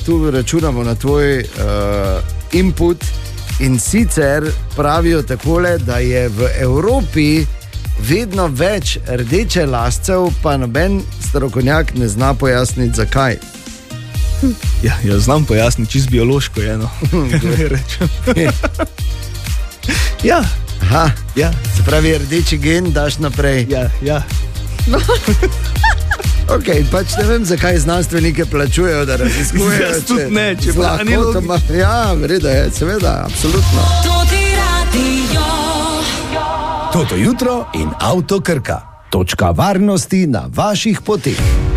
tu računamo na tvoj input, in sicer pravijo takole, da je v Evropi vedno več rdeče lascev, pa noben strokovnjak ne zna pojasniti, zakaj. Ja, znam pojasniti, čisto biološko je eno. Ja. Aha, ja. Se pravi, rdeči gen daš naprej. Ja. Ok, pač ne vem, zakaj znanstvenike plačujejo, da raziskujejo. Jaz tudi ne, če pa ni logično. Ja, vreda je, seveda, absolutno. Toto jutro in Avto Krka. Točka varnosti na vaših poteh.